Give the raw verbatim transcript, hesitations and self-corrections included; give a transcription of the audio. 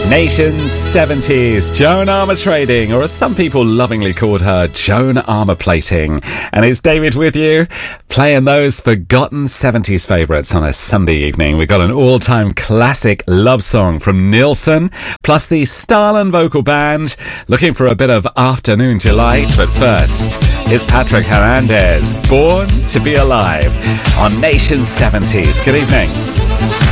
Nation's seventies, Joan Armour Trading, or as some people lovingly called her, Joan Armour Plating. And it's David with you, playing those forgotten seventies favourites on a Sunday evening. We've got an all-time classic love song from Nilsson, plus the Starland Vocal Band, looking for a bit of afternoon delight. But first, here's Patrick Hernandez, Born to Be Alive, on Nation's seventies. Good evening.